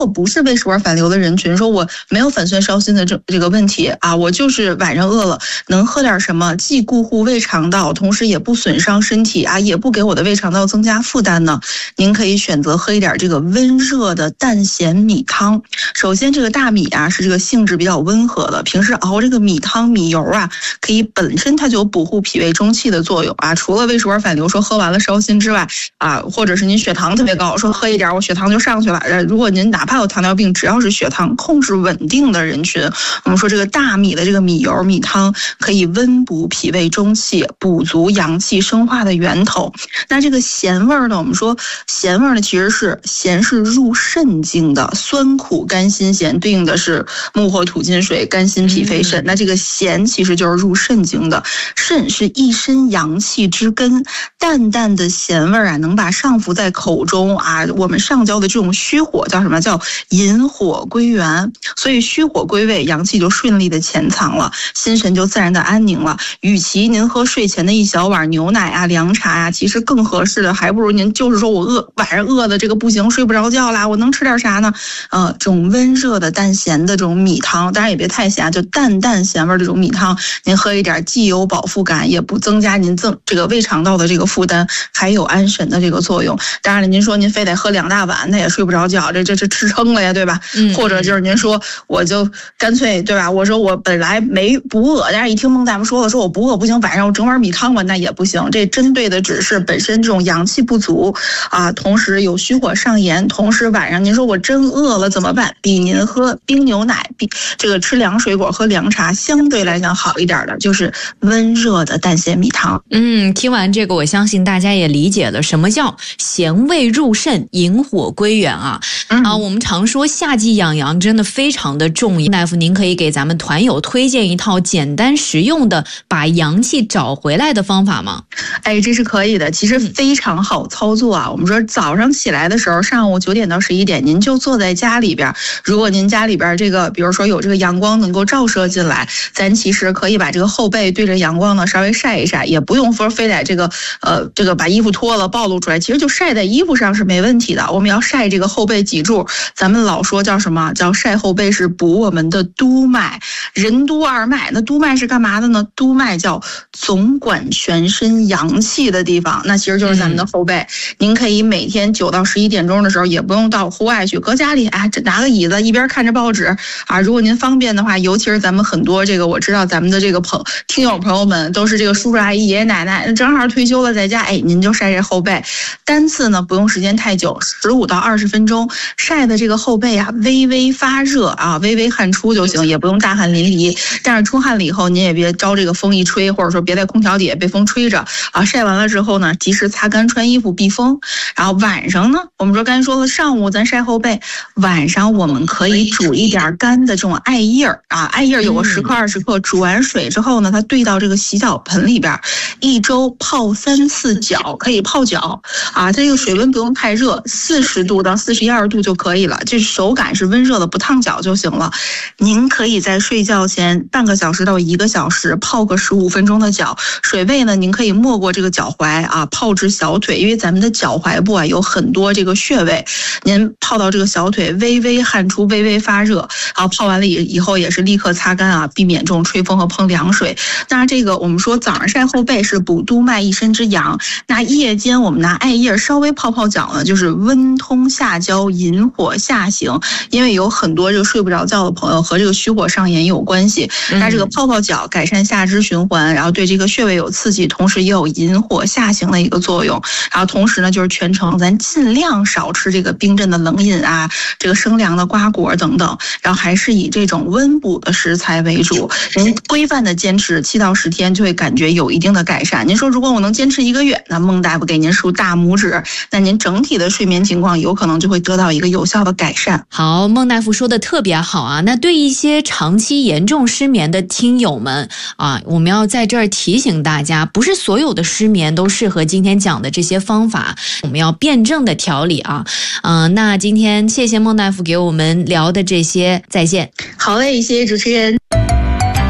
果不是胃食管反流的人群，说我没有反酸烧心的这个问题啊，我就是晚上饿了，能喝点什么，既固护胃肠道，同时也不损伤身体啊，也不给我的胃肠道增加负担呢？您可以选择喝一点这个温热的淡咸米汤。首先，这个大米啊是这个性质比较温和的，平时熬这个米汤、米油啊，可以本身它就有补护脾胃中气的作用啊。除了胃食管反流说喝完了烧心之外啊，或者是您血糖特别高，说喝一点我血糖就上去了。如果您哪怕有糖尿病，只要是血糖控制稳定的人群，我们说这个大米的这个米油、米汤可以温补脾胃中气，补足阳气生化的源头。那这个咸味呢，我们说咸味呢，其实是咸是入肾经的，酸苦甘辛咸对应的是木火土金水，甘辛脾肺肾。那这个咸其实就是入肾经的，肾是一身阳气之根，淡淡的咸味啊，能把上浮在口中啊，我们上焦的这种虚火叫什么？叫引火归元。所以虚火归位，阳气就顺利的潜藏了，心神就自然的安宁了。与其您喝睡前的一小碗牛奶啊、凉茶啊，其实更合适的，还不如您就是说我晚上饿的这个不行，睡不着觉啦，我能吃点啥呢？这种温热的淡咸的这种米汤，当然也别太咸，就淡淡咸味这种米汤，您喝一点，既有饱腹感，也不增加您这个胃肠道的这个负担，还有安神的这个作用。当然了，您说您非得喝2大碗，那也睡不着觉，这吃撑了呀，对吧？或者就是您说我就干脆对吧？我说我本来不饿，但是一听孟大夫说了，说我不饿不行，晚上我整碗米汤吧，那也不行。这针对的只是本身这种阳气不足啊，同时有虚火上炎，同时晚上您说我真饿了怎么办？比您喝冰牛奶，比这个吃凉水果、喝凉茶相对来讲好一点的，就是温热的淡咸米汤。 听完这个，我相信大家也理解了什么叫咸味入肾，引火归元啊。我们常说夏季养阳真的非常的重要。大夫，您可以给咱们团友推荐一套简单实用的把阳气找回来的方法吗？ 这是可以的，其实非常好操作啊。我们说早上起来的时候，上午9点到11点，您就坐在家里边，如果您家里边这个比如说有这个阳光能够照射进来，咱其实可以把这个后背对着阳光呢稍微晒一晒，也不用说非得这个把衣服脱了暴露出来，其实就晒在衣服上是没问题的。我们要晒这个后背脊柱，咱们老说叫什么？叫晒后背是补我们的督脉，任督二脉。那督脉是干嘛的呢？督脉叫总管全身阳气的地方，那其实就是咱们的后背。您可以每天9到11点钟的时候，也不用到户外去，搁家里拿个椅子一边看着报纸啊。如果您方便的话，尤其是咱们很多我知道咱们的这个听友朋友们都是这个叔叔阿姨爷爷奶奶正好退休了在家，您就晒这后背，单次呢不用时间太久，15到20分钟，晒的这个后背啊微微发热啊，微微汗出就行，也不用大汗淋漓。但是出汗了以后，您也别招这个风一吹，或者说别在空调底下被风吹着啊。晒完了之后呢，及时擦干穿衣服避风。然后晚上呢，我们说刚才说了，上午咱晒后背，晚上我们可以煮一点干的这种艾叶啊，艾叶有个10克20克，煮完水之后呢，它兑到这个洗脚盆里边，1周泡3次脚，可以泡脚啊。它这个水温不用太热，40度到41、2度就可以了，这手感是温热的，不烫脚就行了。您可以在睡觉前半个小时到1个小时泡个15分钟的脚，水位呢您可以没过这个脚踝啊，泡至小腿，因为咱们的脚踝部啊有很多这个穴位，您泡到这个小腿，微微汗出，微微发热，然后泡完了以后也是立刻擦干啊，避免这种吹风和碰凉水。当然这个我们说早上晒后背是补督脉一身之阳，那夜间我们拿艾叶稍微泡脚呢，就是温通下焦，引火下行。因为有很多这个睡不着觉的朋友和这个虚火上炎有关系，那这个泡脚改善下肢循环，然后对这个穴位有刺激，同时也有引火下行的一个作用。然后同时呢，就是全程咱尽量少吃这个冰镇的冷饮啊，这个生凉的瓜果等等，然后还是以这种温补的食材为主。您规范的坚持7到10天，就会感觉有一定的改善。您说如果我能坚持1个月，那孟大夫给您竖大拇指，那您整体的睡眠情况有可能就会得到一个有效的改善。 好，孟大夫说的特别好啊。那对一些长期严重失眠的听友们啊，我们要在这儿提醒大家，不是所有的失眠都适合今天讲的这些方法，我们要辩证的调理啊。那今天谢谢孟大夫给我们聊的这些，再见。 好嘞，谢谢主持人。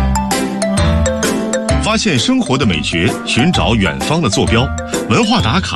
发现生活的美学，寻找远方的坐标，文化打卡